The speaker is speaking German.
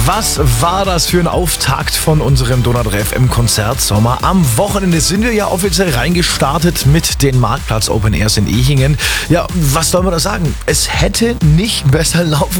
Was war das für ein Auftakt von unserem Donau 3 FM Konzertsommer? Am Wochenende sind wir ja offiziell reingestartet mit den Marktplatz Open Airs in Ehingen. Ja, was soll man da sagen? Es hätte nicht besser laufen